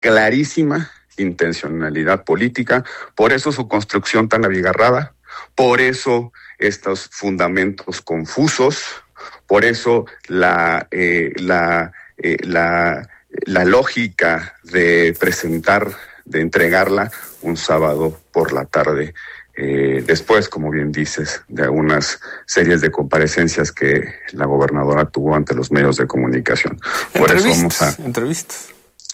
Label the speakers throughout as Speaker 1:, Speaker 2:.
Speaker 1: clarísima intencionalidad política, por eso su construcción tan abigarrada, por eso estos fundamentos confusos, por eso la lógica de presentar, de entregarla un sábado por la tarde, después, como bien dices, de algunas series de comparecencias que la gobernadora tuvo ante los medios de comunicación. Por eso vamos a... Entrevistas.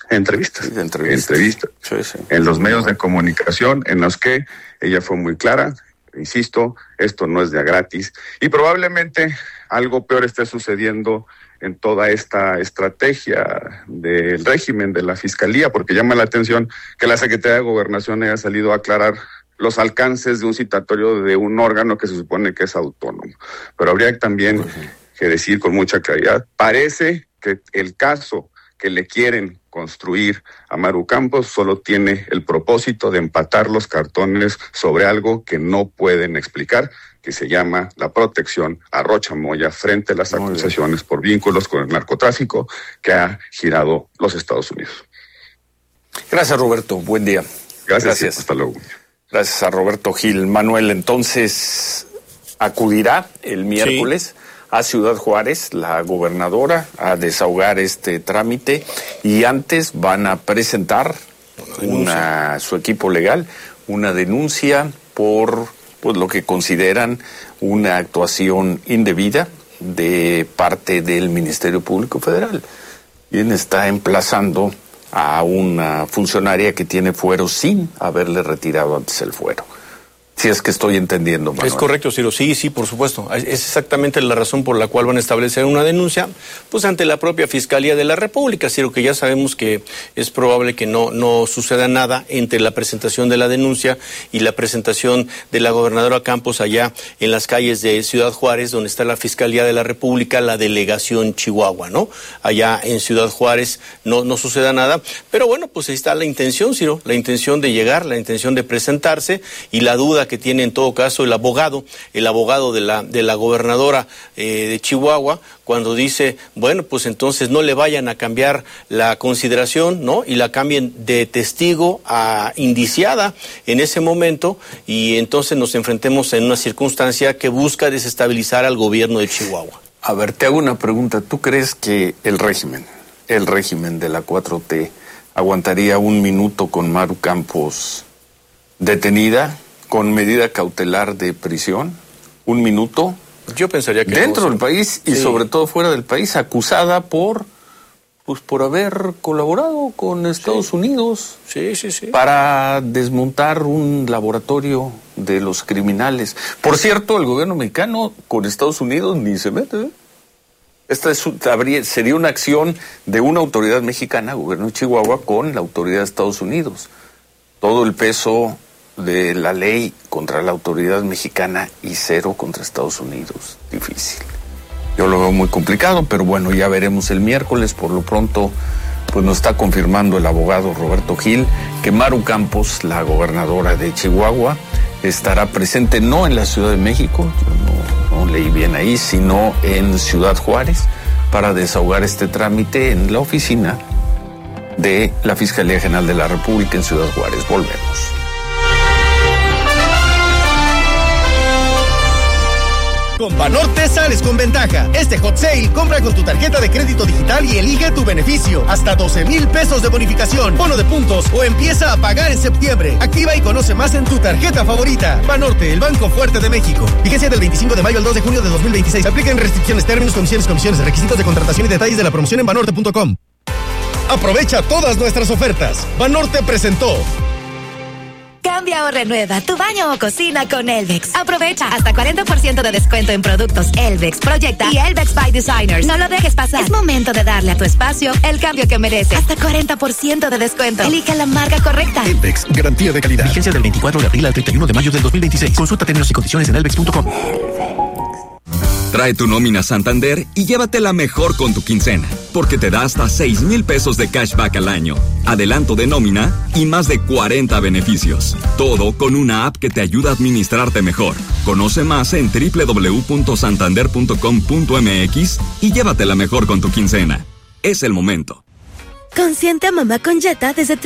Speaker 1: Sí. En los medios de comunicación, en los que ella fue muy clara, insisto, esto no es de a gratis, y probablemente algo peor esté sucediendo en toda esta estrategia del régimen de la Fiscalía, porque llama la atención que la Secretaría de Gobernación haya salido a aclarar los alcances de un citatorio de un órgano que se supone que es autónomo. Pero habría también que decir con mucha claridad, parece que el caso que le quieren construir a Maru Campos solo tiene el propósito de empatar los cartones sobre algo que no pueden explicar, que se llama la protección a Rocha Moya frente a las acusaciones por vínculos con el narcotráfico que ha girado los Estados Unidos.
Speaker 2: Gracias, Roberto. Buen día.
Speaker 1: Gracias. Hasta luego.
Speaker 2: Gracias a Roberto Gil. Manuel, entonces, acudirá el miércoles a Ciudad Juárez, la gobernadora, a desahogar este trámite, y antes van a presentar su equipo legal una denuncia por lo que consideran una actuación indebida de parte del Ministerio Público Federal. Quien está emplazando a una funcionaria que tiene fuero sin haberle retirado antes el fuero. Si es que estoy entendiendo, Manuel.
Speaker 3: Es correcto, Ciro. Sí, por supuesto. Es exactamente la razón por la cual van a establecer una denuncia, pues ante la propia Fiscalía de la República, Ciro, que ya sabemos que es probable que no suceda nada entre la presentación de la denuncia y la presentación de la gobernadora Campos allá en las calles de Ciudad Juárez, donde está la Fiscalía de la República, la delegación Chihuahua, ¿no? Allá en Ciudad Juárez no suceda nada, pero bueno, pues ahí está la intención, Ciro, la intención de llegar, la intención de presentarse, y la duda que tiene en todo caso el abogado de la gobernadora de Chihuahua, cuando dice, bueno, pues entonces no le vayan a cambiar la consideración, ¿no? Y la cambien de testigo a indiciada en ese momento, y entonces nos enfrentemos en una circunstancia que busca desestabilizar al gobierno de Chihuahua.
Speaker 2: A ver, te hago una pregunta. ¿Tú crees que el régimen de la 4T aguantaría un minuto con Maru Campos detenida, con medida cautelar de prisión? ¿Un minuto?
Speaker 3: Yo pensaría que
Speaker 2: dentro del país y sobre todo fuera del país, acusada por haber colaborado con Estados Unidos para desmontar un laboratorio de los criminales. Por cierto, el gobierno mexicano con Estados Unidos ni se mete, ¿eh? Esta sería una acción de una autoridad mexicana, gobierno de Chihuahua, con la autoridad de Estados Unidos. Todo el peso de la ley contra la autoridad mexicana y cero contra Estados Unidos. Difícil. Yo lo veo muy complicado, pero bueno, ya veremos el miércoles. Por lo pronto, pues nos está confirmando el abogado Roberto Gil que Maru Campos, la gobernadora de Chihuahua, estará presente no en la Ciudad de México, yo no leí bien ahí, sino en Ciudad Juárez, para desahogar este trámite en la oficina de la Fiscalía General de la República en Ciudad Juárez. Volvemos.
Speaker 4: Con Banorte sales con ventaja. Este hot sale, compra con tu tarjeta de crédito digital y elige tu beneficio. Hasta 12,000 pesos de bonificación, bono de puntos o empieza a pagar en septiembre. Activa y conoce más en tu tarjeta favorita. Banorte, el banco fuerte de México. Vigencia del 25 de mayo al 2 de junio de 2026. Apliquen restricciones, términos, condiciones, requisitos de contratación y detalles de la promoción en banorte.com. Aprovecha todas nuestras ofertas. Banorte presentó.
Speaker 5: Cambia o renueva tu baño o cocina con Elvex. Aprovecha hasta 40% de descuento en productos Elvex, Proyecta y Elvex by Designers. No lo dejes pasar. Es momento de darle a tu espacio el cambio que merece. Hasta 40% de descuento. Elige la marca correcta.
Speaker 4: Elvex, garantía de calidad. Vigencia del 24 de abril al 31 de mayo del 2026. Consulta términos y condiciones en elvex.com.
Speaker 6: Trae tu nómina Santander y llévatela mejor con tu quincena, porque te da hasta 6,000 pesos de cashback al año, adelanto de nómina y más de 40 beneficios. Todo con una app que te ayuda a administrarte mejor. Conoce más en www.santander.com.mx y llévatela mejor con tu quincena. Es el momento.
Speaker 7: Consiente a mamá con Jetta desde